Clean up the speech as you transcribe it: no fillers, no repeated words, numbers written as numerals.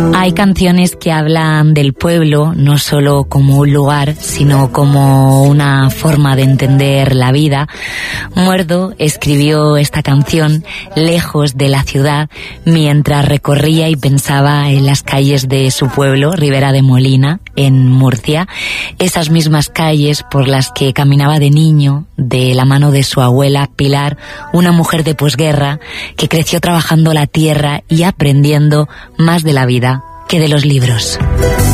Hay canciones que hablan del pueblo no solo como un lugar, sino como una forma de entender la vida. Muerdo escribió esta canción lejos de la ciudad mientras recorría y pensaba en las calles de su pueblo, Ribera de Molina, en Murcia. Esas mismas calles por las que caminaba de niño de la mano de su abuela Pilar, una mujer de posguerra que creció trabajando la tierra y aprendiendo más de la vida que de los libros.